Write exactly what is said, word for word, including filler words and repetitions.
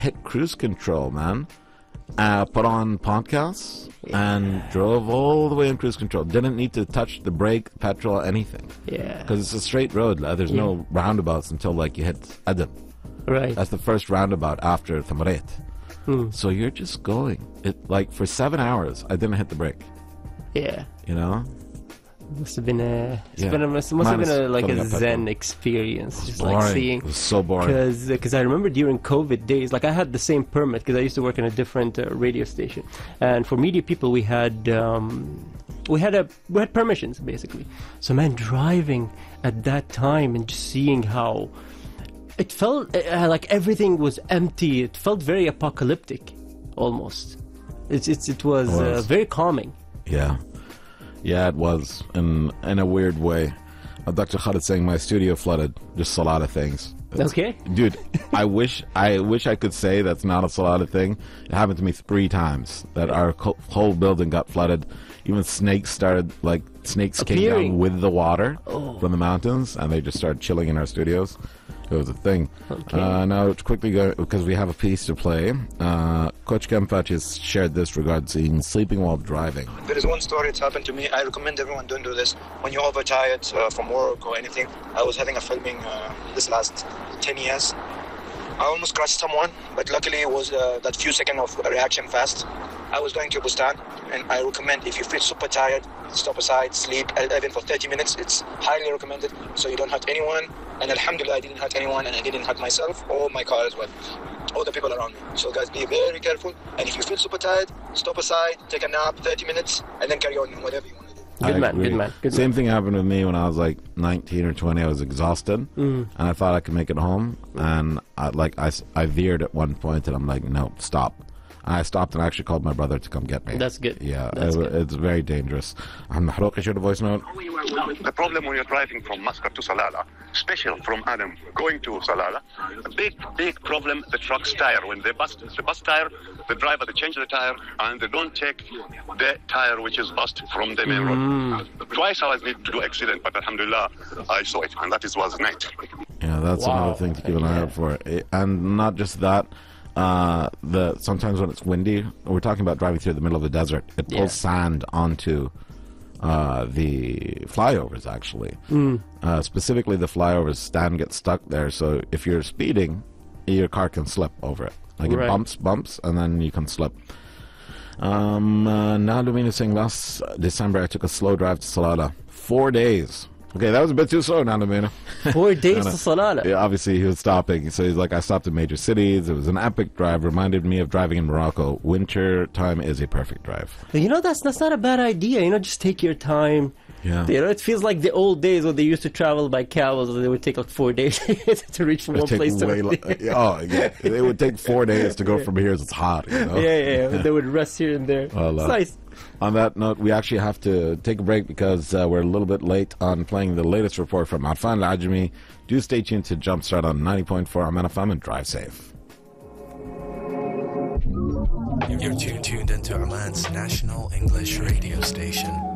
hit cruise control, man. Uh, put on podcasts yeah. and drove all the way in cruise control. Didn't need to touch the brake, petrol, anything. Yeah. Because it's a straight road. There's yeah. no roundabouts until like you hit Adam. Right. That's the first roundabout after Thamret. Hmm. So you're just going. It like for seven hours, I didn't hit the brake. Yeah. You know? Must have been a, it's yeah. been a must, must have been a, like a zen experience, just boring. like seeing. It was so boring. Because because I remember during COVID days, like I had the same permit because I used to work in a different uh, radio station, and for media people we had um, we had a we had permissions basically. So man, driving at that time and just seeing how it felt uh, like everything was empty. It felt very apocalyptic, almost. It's it's it was, it was. Uh, very calming. Yeah. Yeah, it was, in in a weird way. Uh, Doctor Khalid saying my studio flooded. Just a lot of things. It's, okay. Dude, I wish I wish I could say that's not a Salada thing. It happened to me three times, that our co- whole building got flooded. Even snakes started, like, snakes Appearing. came down with the water oh. from the mountains, and they just started chilling in our studios. It was a thing. Okay. Uh, now, to quickly go, because we have a piece to play, uh, Coach Kempach has shared this regarding sleeping while driving. There is one story that's happened to me. I recommend everyone don't do this. When you're overtired uh, from work or anything, I was having a filming uh, this last ten years. I almost crushed someone, but luckily it was uh, that few seconds of reaction fast. I was going to Bustan, and I recommend if you feel super tired, stop aside, sleep, even for thirty minutes. It's highly recommended, so you don't hurt anyone. And alhamdulillah, I didn't hurt anyone, and I didn't hurt myself or my car as well, all the people around me. So guys, be very careful. And if you feel super tired, stop aside, take a nap, thirty minutes, and then carry on whatever you want to do. Good man, good man. Good Same man. thing happened with me when I was like nineteen or twenty. I was exhausted, mm. and I thought I could make it home. And I, like I, I veered at one point, and I'm like, no, stop. And I stopped and I actually called my brother to come get me. That's good. Yeah, That's it, good. It's very dangerous. I'm Mahrouq, I shared a voice note. The problem when you're driving from Muscat to Salalah, special from Adam going to Salalah, a big, big problem, the truck's tire. When they bust the bus tire, the driver, they change the tire, and they don't take the tire which is bust from the main mm. road. Twice I was need to do accident, but alhamdulillah, I saw it, and that is was night. Yeah, that's wow. another thing to keep an eye yeah. out for. It, and not just that, uh, the sometimes when it's windy, we're talking about driving through the middle of the desert, it pulls yeah. sand onto uh, the flyovers, actually. Mm. Uh, specifically, the flyovers, stand gets stuck there, so if you're speeding, your car can slip over it. Like right. it bumps, bumps, and then you can slip. Um, uh, now, Lumina is saying last December I took a slow drive to Salalah. Four days. Okay, that was a bit too slow now, Lumina. Four days no, no. to Salalah. Yeah, obviously he was stopping. So he's like, I stopped in major cities. It was an epic drive. Reminded me of driving in Morocco. Winter time is a perfect drive. You know, that's that's not a bad idea. You know, just take your time. Yeah. You know, it feels like the old days when they used to travel by camels. They would take like four days to reach from It'd one take place to way another. lo- Oh, yeah. It would take four days to go from here as it's hot, you know? Yeah, yeah, yeah. They would rest here and there. Well, it's uh, nice. On that note, we actually have to take a break because uh, we're a little bit late on playing the latest report from Arfan Al-Ajami. Do stay tuned to Jumpstart on ninety point four Aman F M and drive safe. You're tuned into Oman's national English radio station.